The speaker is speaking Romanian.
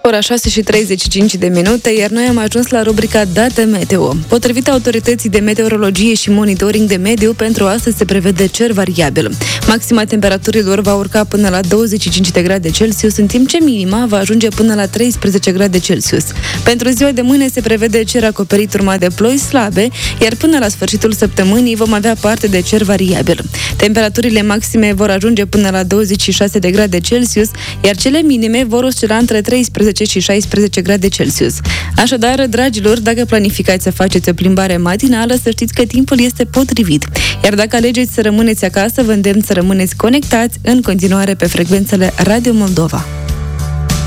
Ora 6:35, iar noi am ajuns la rubrica Date Meteo. Potrivit Autorității de Meteorologie și Monitoring de Mediu, pentru astăzi se prevede cer variabil. Maxima temperaturilor va urca până la 25 de grade Celsius, în timp ce minima va ajunge până la 13 grade Celsius. Pentru ziua de mâine se prevede cer acoperit urmat de ploi slabe, iar până la sfârșitul săptămânii vom avea parte de cer variabil. Temperaturile maxime vor ajunge până la 26 de grade Celsius, iar cele minime vor oscila între 13 și 16 grade Celsius. Așadar, dragilor, dacă planificați să faceți o plimbare matinală, să știți că timpul este potrivit. Iar dacă alegeți să rămâneți acasă, vă îndemn să rămâneți conectați în continuare pe frecvențele Radio Moldova.